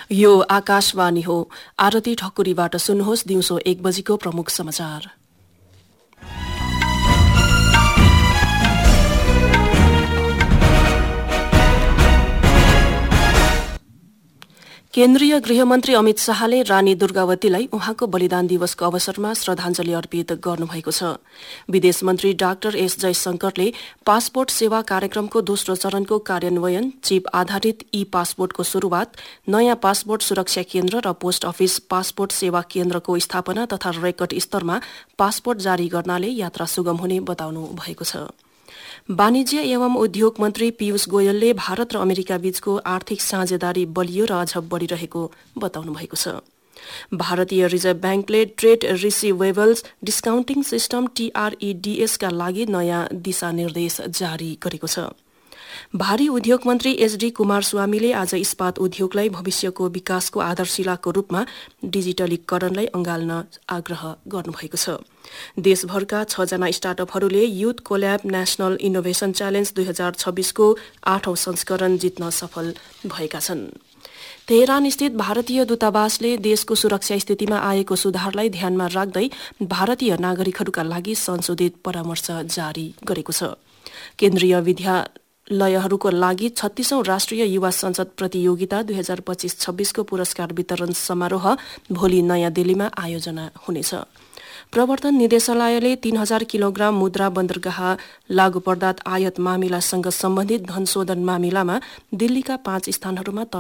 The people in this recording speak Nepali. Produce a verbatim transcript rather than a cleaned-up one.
यो आकाशवाणी हो। आरती ठकुरीबाट सुन्नुहोस् दिउँसो एक बजीको प्रमुख समाचार। केन्द्रीय गृहमन्त्री अमित शाहले रानी दुर्गावतीलाई उहाँको बलिदान दिवसको अवसरमा श्रद्धाञ्जली अर्पित गर्नुभएको छ। विदेश मन्त्री डाक्टर एस जयशंकरले पासपोर्ट सेवा कार्यक्रमको दोस्रो चरणको कार्यान्वयन, चिप आधारित ई पासपोर्टको शुरूआत, नयाँ पासपोर्ट सुरक्षा केन्द्र र पोस्ट अफिस पासपोर्ट सेवा केन्द्रको स्थापना तथा रेकर्ड स्तरमा पासपोर्ट जारी गर्नाले यात्रा सुगम हुने बताउनु भएको छ। वाणिज्य एवं उद्योग मन्त्री पीयूष गोयलले भारत र अमेरिका बीचको आर्थिक साझेदारी बलियो र अझ बढ़िरहेको बताउनु भएको छ। भारतीय रिजर्भ ब्याङ्कले ट्रेड रिसिभेबल्स डिस्काउन्टिङ सिस्टम टीआरईडीएस का लागि नयाँ दिशानिर्देश जारी गरेको छ। भारी उद्योग मन्त्री एचडी कुमार स्वामीले आज इस्पात उद्योगलाई भविष्यको विकासको आधारशिलाको रूपमा डिजिटलीकरणलाई अँगाल्न आग्रह गर्नुभएको छ। देशभरका छ जना स्टार्टअपहरूले youth collab national innovation challenge दुई हजार छब्बीसको आठौं संस्करण जित्न सफल भएका छन्। तेहरान स्थित भारतीय दूतावासले देशको सुरक्षा स्थितिमा आएको सुधारलाई ध्यानमा राख्दै भारतीय नागरिकहरूका लागि संशोधित परामर्श जारी गरेको छ। केन्द्रीय विद्या लयहरूको लागि छत्तीसौं राष्ट्रिय युवा संसद प्रतियोगिता दुई हजार पच्चीस छब्बीसको पुरस्कार वितरण समारोह भोलि नयाँ दिल्लीमा आयोजना हुनेछ। प्रवर्तन निर्देशालयले तीन हजार किलोग्राम मुद्रा बन्दरगाह लागू पर्दात आयात मामिलासँग सम्बन्धित धनशोधन मामिलामा दिल्लीका पाँच स्थानहरूमा